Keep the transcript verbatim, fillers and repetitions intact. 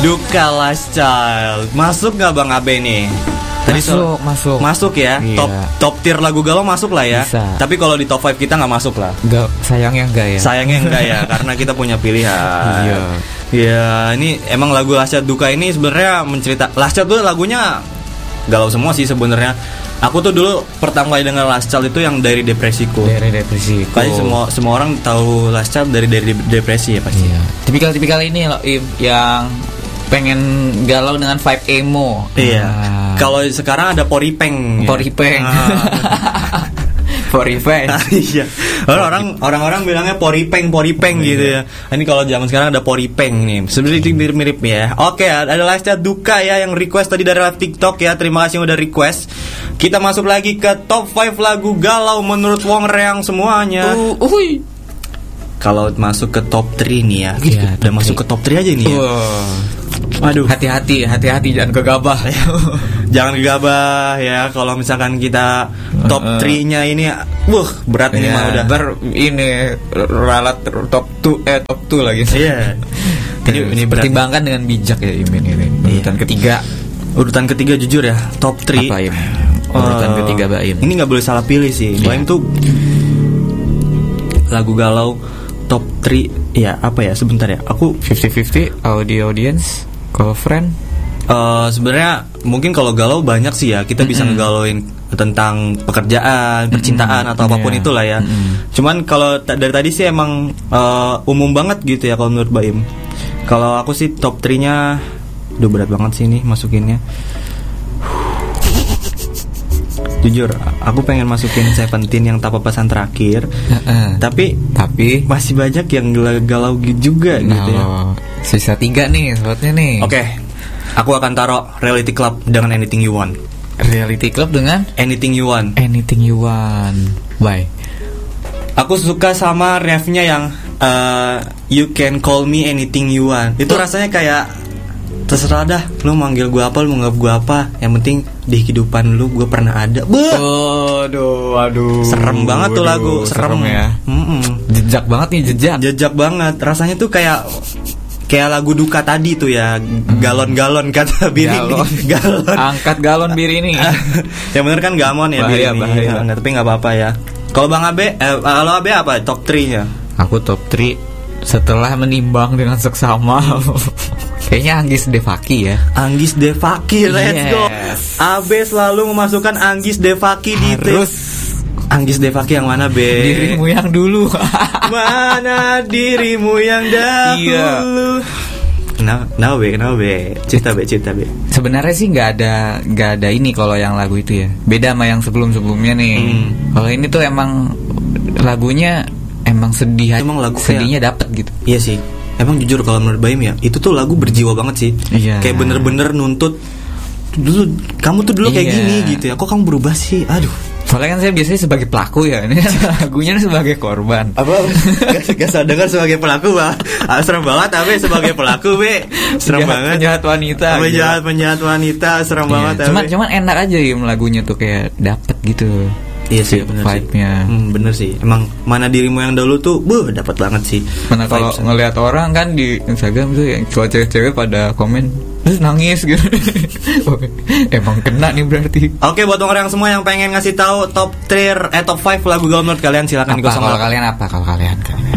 Duka Last Child. Masuk gak Bang Abe nih? Tadi masuk, so, masuk. Masuk ya. Iya. Top top tier lagu galau masuk lah ya. Bisa. Tapi kalau di top lima kita nggak masuk lah. Enggak, sayangnya enggak ya. Sayangnya enggak ya, karena kita punya pilihan. Iya. Ya, ini emang lagu Last Child Duka ini sebenarnya mencerita. Last Child tuh lagunya galau semua sih sebenarnya. Aku tuh dulu pertama kali dengar Last Child itu yang dari Depresiku. Dari Depresiku. Pasti semua semua orang tahu Last Child dari dari depresi ya pasti. Iya. Tipikal-tipikal ini loh Im, yang pengen galau dengan vibe emo. Iya. Ah. Kalau sekarang ada Poripeng. Ya. Poripeng. Ah. Poripeng. Iya. Orang-orang orang-orang bilangnya Poripeng, Poripeng oh, gitu iya. ya. Ini kalau zaman sekarang ada Poripeng nih. Sebenarnya itu mirip-mirip ya. Oke, ada Last Child Duka ya yang request tadi dari live TikTok ya. Terima kasih yang udah request. Kita masuk lagi ke top lima lagu galau menurut Wong Reang semuanya. Uh, uhui. Kalau masuk ke top tiga nih ya. Gitu, ya udah masuk ke top tiga aja nih ya. Wow. Aduh, hati-hati, hati-hati jangan gegabah. Jangan gegabah ya. Kalau misalkan kita top uh, tiga-nya ini, wah berat ini ya, mah udah. Ber ini ralat top dua eh top dua lagi. Iya. Ini ini pertimbangkan dengan bijak ya Imin ini. Urutan iya. ketiga. Urutan ketiga jujur ya, top tiga. Apa Im? Urutan uh, ketiga Baim. Ini enggak boleh salah pilih sih. Yeah. Baim tuh lagu galau top tiga ya apa ya sebentar ya. Aku fifty fifty audio audience, call friend. Uh, sebenarnya mungkin kalau galau banyak sih ya. Kita mm-hmm. bisa ngegalauin tentang pekerjaan, percintaan mm-hmm. atau apapun yeah. itulah ya. Mm-hmm. Cuman kalau t- dari tadi sih emang uh, umum banget gitu ya kalau menurut Baim. Kalau aku sih top tiga-nya udah berat banget sih ini masukinnya. Jujur, aku pengen masukin Seventeen yang tak pesan terakhir. Uh-uh. Tapi tapi masih banyak yang galau juga no. gitu ya. Sisa tiga nih spotnya nih. Oke. Okay. Aku akan taruh Reality Club dengan Anything You Want. Reality Club dengan Anything You Want. Anything You Want. Why? Aku suka sama refnya yang uh, You Can Call Me Anything You Want. Itu oh. rasanya kayak terserah dah, lu manggil gue apa, lu mau nganggap gue apa, yang penting di kehidupan lu gue pernah ada. Aduh, aduh. Serem banget tuh lagu, serem, serem ya. Mm-mm. Jejak banget nih, jejak. Jejak banget. Rasanya tuh kayak kayak lagu Duka tadi tuh ya, galon-galon kata Birini. Galon. Galon. Angkat galon Birini. Yang bener kan gamon ya bahaya, Birini. Bahaya. Nggak, tapi nggak apa-apa ya. Kalau Bang Abe, eh, kalau Abe apa top tiga-nya? Aku top tiga setelah menimbang dengan seksama. Kayaknya Anggis Devaki ya. Anggis Devaki, let's yes. go. Abe selalu memasukkan Anggis Devaki di terus. Anggis Devaki yang mana, Be? Dirimu yang dulu. Mana dirimu yang dahulu? Iya. Kenapa, kenapa Be? Kenapa Be? Cerita Be, cerita Be. Sebenarnya sih nggak ada nggak ada ini kalau yang lagu itu ya. Beda sama yang sebelum-sebelumnya nih. Hmm. Kalau ini tuh emang lagunya emang sedih. Emang lagu sedihnya dapet gitu. Iya sih. Emang jujur kalau menurut Baim ya, itu tuh lagu berjiwa banget sih. Iya. Kayak bener-bener nuntut dulu, kamu tuh dulu kayak iya. gini gitu ya. Kok kamu berubah sih? Aduh. Soalnya kan saya biasanya sebagai pelaku ya. Ini lagunya sebagai korban. Apa? Gak, gak sadar dengar sebagai pelaku, Bang. Ah, serem banget tapi sebagai pelaku, Be. Serem penjahat, banget. Penjahat wanita. Penjahat gitu. Penjahat wanita, serem iya. banget. Cuman tapi. cuman enak aja ya lagunya tuh kayak dapet gitu. Iya sih, bener vibe-nya. sih. Hmm, bener sih. Emang mana dirimu yang dulu tuh, buh, dapat banget sih. Mana kalau ngelihat orang kan di Instagram tuh yang cewek-cewek pada komen terus nangis gitu. Emang kena nih berarti. Oke, buat orang semua yang pengen ngasih tahu top tier eh top lima lagu galau menurut kalian silakan di kosong. Kalau kalian apa? Kalau kalian kalian